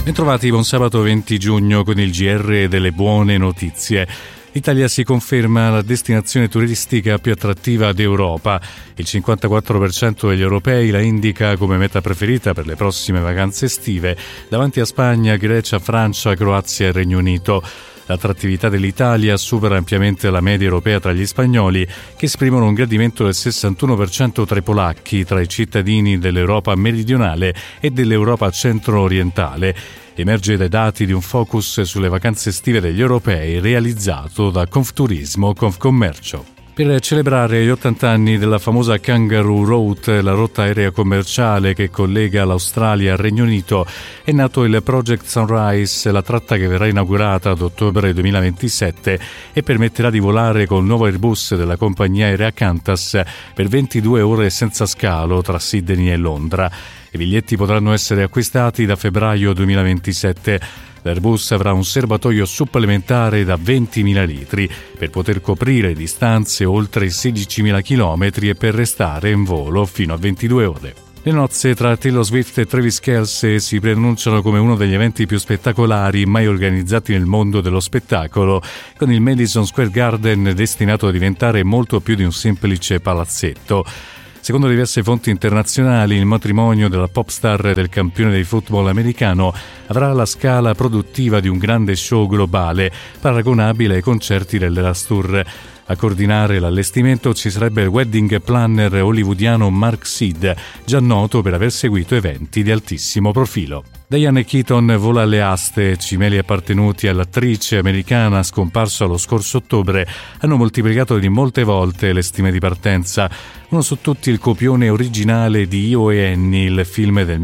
Bentrovati, buon sabato 20 giugno con il GR delle buone notizie. L'Italia si conferma la destinazione turistica più attrattiva d'Europa. Il 54% degli europei la indica come meta preferita per le prossime vacanze estive, davanti a Spagna, Grecia, Francia, Croazia e Regno Unito. L'attrattività dell'Italia supera ampiamente la media europea tra gli spagnoli, che esprimono un gradimento del 61% tra i polacchi, tra i cittadini dell'Europa meridionale e dell'Europa centro-orientale. Emerge dai dati di un focus sulle vacanze estive degli europei realizzato da Confturismo Confcommercio. Per celebrare gli 80 anni della famosa Kangaroo Route, la rotta aerea commerciale che collega l'Australia al Regno Unito, è nato il Project Sunrise, la tratta che verrà inaugurata ad ottobre 2027 e permetterà di volare col nuovo Airbus della compagnia aerea Qantas per 22 ore senza scalo tra Sydney e Londra. I biglietti potranno essere acquistati da febbraio 2027. L'Airbus avrà un serbatoio supplementare da 20.000 litri per poter coprire distanze oltre i 16.000 chilometri e per restare in volo fino a 22 ore. Le nozze tra Taylor Swift e Travis Kelce si preannunciano come uno degli eventi più spettacolari mai organizzati nel mondo dello spettacolo, con il Madison Square Garden destinato a diventare molto più di un semplice palazzetto. Secondo diverse fonti internazionali, il matrimonio della pop star e del campione di football americano avrà la scala produttiva di un grande show globale, paragonabile ai concerti dell'Eras Tour. A coordinare l'allestimento ci sarebbe il wedding planner hollywoodiano Mark Seed, già noto per aver seguito eventi di altissimo profilo. Diane Keaton vola alle aste. Cimeli appartenuti all'attrice americana scomparsa lo scorso ottobre hanno moltiplicato di molte volte le stime di partenza. Uno su tutti il copione originale di Io e Annie, il film del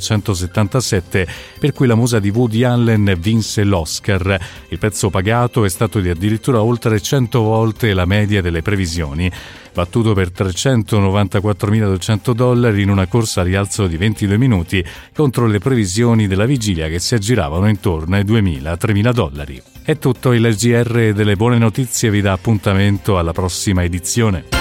1977 per cui la musa di Woody Allen vinse l'Oscar. Il prezzo pagato è stato di addirittura oltre 100 volte la media delle previsioni, battuto per $394.200 in una corsa a rialzo di 22 minuti contro le previsioni della vigilia che si aggiravano intorno ai $2.000-3.000. È tutto, il GR delle buone notizie vi dà appuntamento alla prossima edizione.